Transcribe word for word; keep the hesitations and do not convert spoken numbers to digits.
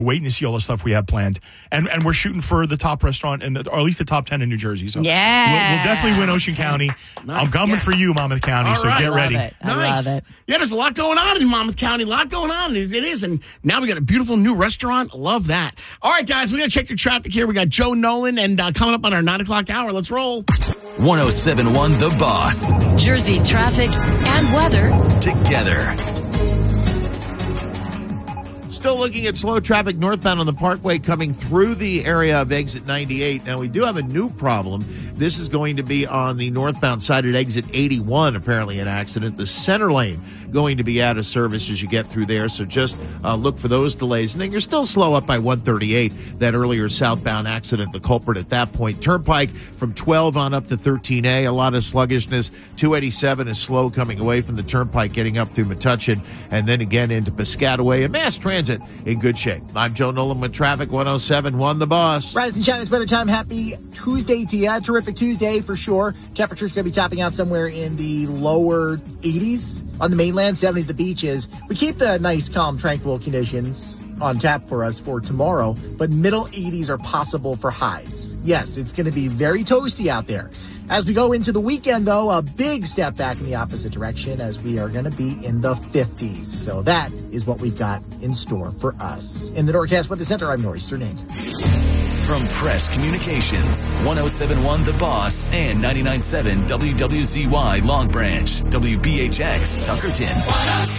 waiting to see all the stuff we have planned. And and we're shooting for the top restaurant, in the, or at least the top ten in New Jersey. So yeah. we'll, we'll definitely win Ocean County. Nice. I'm coming yes. for you, Monmouth County, All so right. get I ready. love it. I Nice. love it. Yeah, there's a lot going on in Monmouth County. A lot going on. It is. And now we got a beautiful new restaurant. Love that. All right, guys, we got to check your traffic here. We got Joe Nolan, and uh, coming up on our nine o'clock hour. Let's roll. one oh seven point one The Boss. Jersey traffic and weather Together. Still looking at slow traffic northbound on the Parkway coming through the area of exit ninety-eight. Now, we do have a new problem. This is going to be on the northbound side at exit eighty-one, apparently an accident. The center lane going to be out of service as you get through there, so just uh, look for those delays. And then you're still slow up by one thirty-eight, that earlier southbound accident, the culprit at that point. Turnpike from twelve on up to thirteen A, a lot of sluggishness. two eighty-seven is slow coming away from the Turnpike, getting up through Metuchen, and then again into Piscataway. And mass transit in good shape. I'm Joe Nolan with Traffic one oh seven point one The Boss. Rise and shine, it's weather time. Happy Tuesday to you. Terrific Tuesday for sure. Temperature's going to be topping out somewhere in the lower eighties on the mainland, seventies the beaches. We keep the nice, calm, tranquil conditions on tap for us for tomorrow, but middle eighties are possible for highs. Yes, it's going to be very toasty out there. As we go into the weekend, though, a big step back in the opposite direction as we are going to be in the fifties. So that is what we've got in store for us. In the Norcast Weather Center, I'm Norris Cernane. From Press Communications, one oh seven point one The Boss and ninety-nine point seven W W Z Y Long Branch, W B H X Tuckerton.